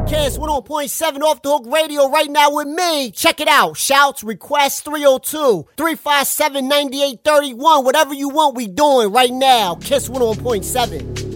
Kiss 101.7 Off the Hook Radio right now with me. Check it out. Shouts, requests, 302-357-9831. Whatever you want, we doing right now. Kiss 101.7.